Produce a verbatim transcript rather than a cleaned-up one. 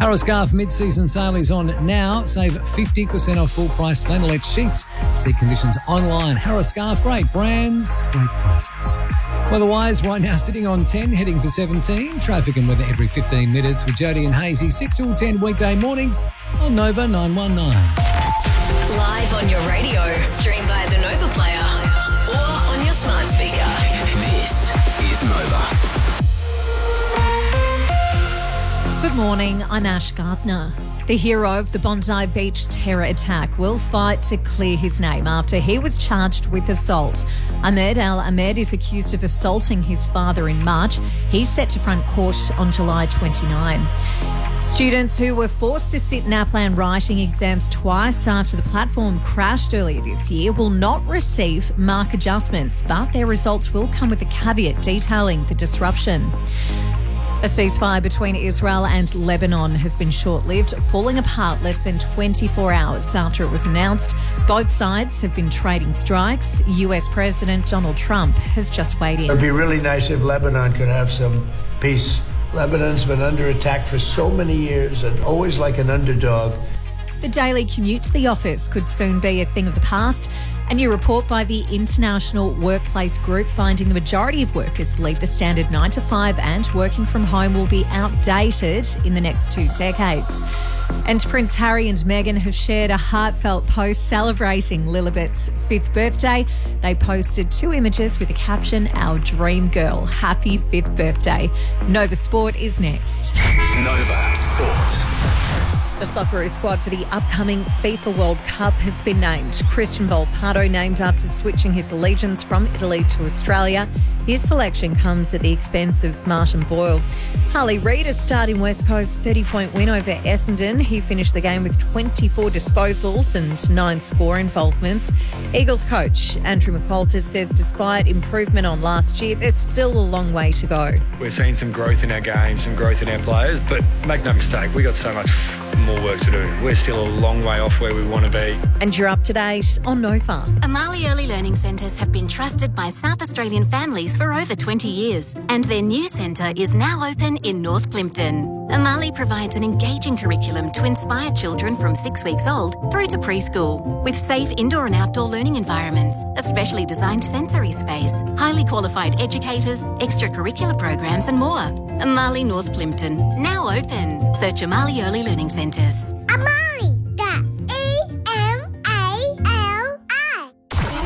Harroscarf mid-season sale is on now. Save fifty percent off full-price flannelette sheets. See conditions online. Harroscarf, great brands, great prices. Weather-wise, right now sitting on ten, heading for seventeen. Traffic and weather every fifteen minutes with Jody and Hazy, six till ten weekday mornings on Nova nine one nine. Live on your radio, stream via the Nova Player or on your smart speaker. This is Nova. Good morning, I'm Ash Gardner. The hero of the Bondi Beach terror attack will fight to clear his name after he was charged with assault. Ahmed Al Ahmed is accused of assaulting his father in March. He's set to front court on July twenty-ninth. Students who were forced to sit NAPLAN writing exams twice after the platform crashed earlier this year will not receive mark adjustments, but their results will come with a caveat detailing the disruption. A ceasefire between Israel and Lebanon has been short-lived, falling apart less than twenty-four hours after it was announced. Both sides have been trading strikes. U S President Donald Trump has just weighed in. It would be really nice if Lebanon could have some peace. Lebanon's been under attack for so many years and always like an underdog. The daily commute to the office could soon be a thing of the past. A new report by the International Workplace Group finding the majority of workers believe the standard nine to five and working from home will be outdated in the next two decades. And Prince Harry and Meghan have shared a heartfelt post celebrating Lilibet's fifth birthday. They posted two images with the caption, "Our dream girl, happy fifth birthday." Nova Sport is next. Nova Sport. The Socceroo squad for the upcoming FIFA World Cup has been named. Christian Volpato named after switching his allegiance from Italy to Australia. His selection comes at the expense of Martin Boyle. Harley Reid is starting West Coast's thirty-point win over Essendon. He finished the game with twenty-four disposals and nine score involvements. Eagles coach Andrew McQualter says despite improvement on last year, there's still a long way to go. We're seeing some growth in our game, some growth in our players, but make no mistake, we got so much more work to do. We're still a long way off where we want to be. And you're up to date on Nova. Amali Early Learning Centres have been trusted by South Australian families for over twenty years, and their new centre is now open in North Plimpton. Amali provides an engaging curriculum to inspire children from six weeks old through to preschool, with safe indoor and outdoor learning environments, a specially designed sensory space, highly qualified educators, extracurricular programs and more. Amali North Plimpton, now open. Search Amali Early Learning Centres.